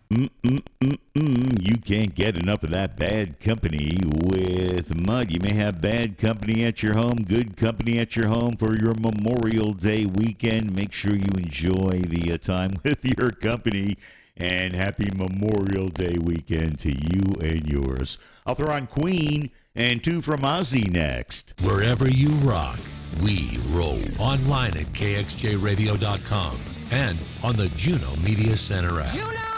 You can't get enough of that bad company with Mud. You may have bad company at your home, good company at your home for your Memorial Day weekend. Make sure you enjoy the time with your company. And happy Memorial Day weekend to you and yours. I'll throw on Queen and 2 from Ozzy next. Wherever you rock, we roll. Online at kxjradio.com and on the Juno Media Center app. Juno!